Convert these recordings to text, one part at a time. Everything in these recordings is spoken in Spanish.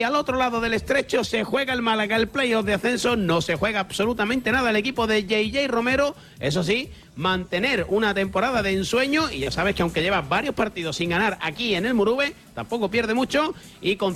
Al otro lado del estrecho se juega el Málaga, el playoff de ascenso, no se juega absolutamente nada el equipo de JJ Romero, eso sí, mantener una temporada de ensueño, y ya sabes que aunque lleva varios partidos sin ganar aquí en el Murube, tampoco pierde mucho, y con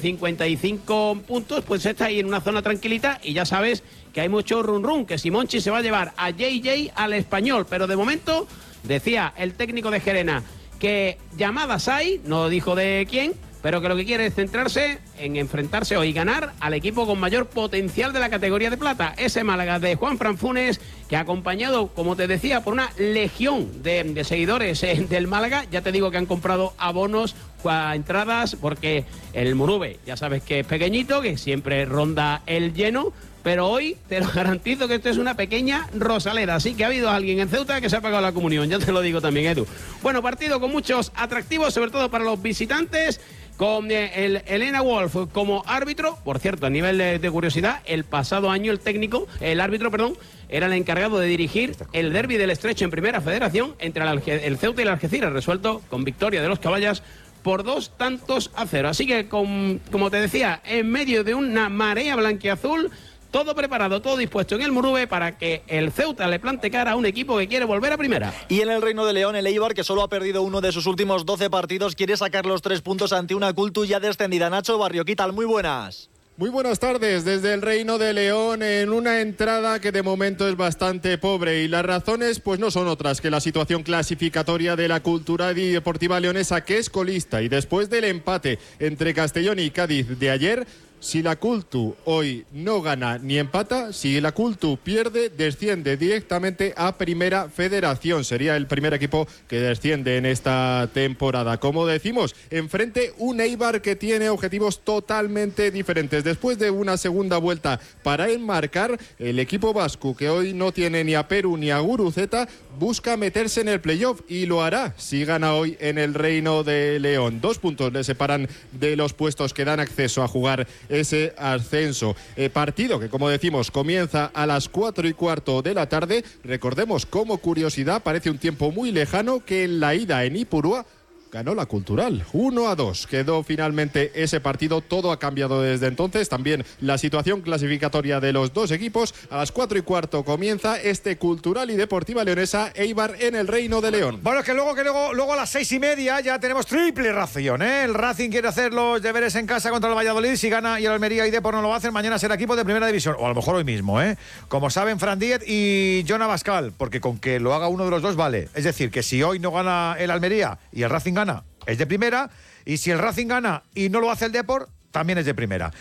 55 puntos pues está ahí en una zona tranquilita, y ya sabes que hay mucho run, que Simonchi se va a llevar a JJ al Español, pero de momento, decía el técnico de Gerena, que llamadas hay, no dijo de quién, pero que lo que quiere es centrarse en enfrentarse hoy y ganar al equipo con mayor potencial de la categoría de plata, ese Málaga de Juanfran Funes, que acompañado, como te decía, por una legión de seguidores del Málaga. Ya te digo que han comprado abonos, entradas, porque el Murube, ya sabes que es pequeñito, que siempre ronda el lleno, pero hoy te lo garantizo que esto es una pequeña Rosaleda, así que ha habido alguien en Ceuta que se ha pagado la comunión, ya te lo digo también, Edu. Bueno, partido con muchos atractivos, sobre todo para los visitantes, con el Elena Wolf como árbitro. Por cierto, a nivel de curiosidad, el pasado año el árbitro, era el encargado de dirigir el derbi del Estrecho en Primera Federación entre el Ceuta y el Algeciras, resuelto con victoria de los Caballas por 2-0. Así que, como te decía, en medio de una marea blanquiazul, todo preparado, todo dispuesto en el Murube para que el Ceuta le plante cara a un equipo que quiere volver a primera. Y en el Reino de León, el Eibar, que solo ha perdido uno de sus últimos 12 partidos, quiere sacar los 3 puntos ante una Cultu ya descendida. Nacho Barrio, ¿qué tal? Muy buenas. Muy buenas tardes desde el Reino de León, en una entrada que de momento es bastante pobre, y las razones pues no son otras que la situación clasificatoria de la Cultural y Deportiva Leonesa, que es colista, y después del empate entre Castellón y Cádiz de ayer, si la Cultu hoy no gana ni empata, si la Cultu pierde, desciende directamente a Primera Federación. Sería el primer equipo que desciende en esta temporada. Como decimos, enfrente un Eibar que tiene objetivos totalmente diferentes. Después de una segunda vuelta para enmarcar, el equipo vasco, que hoy no tiene ni a Perú ni a Guruceta, busca meterse en el playoff, y lo hará si gana hoy en el Reino de León. 2 puntos le separan de los puestos que dan acceso a jugar ese ascenso. Partido que, como decimos, comienza a las 4:15 de la tarde. Recordemos, como curiosidad, parece un tiempo muy lejano, que en la ida en Ipurúa ganó la Cultural, 1-2. Quedó finalmente ese partido, todo ha cambiado desde entonces. También la situación clasificatoria de los dos equipos. A las 4:15 comienza este Cultural y Deportiva Leonesa Eibar en el Reino de León. Bueno, es que luego a las 6:30 ya tenemos triple ración, ¿eh? El Racing quiere hacer los deberes en casa contra el Valladolid. Si gana y el Almería y Depor no lo hacen, mañana será equipo de Primera División, o a lo mejor hoy mismo, ¿eh? Como saben, Fran Díez y John Abascal, porque con que lo haga uno de los dos vale. Es decir, que si hoy no gana el Almería y el Racing gana, es de primera, y si el Racing gana y no lo hace el Depor, también es de primera.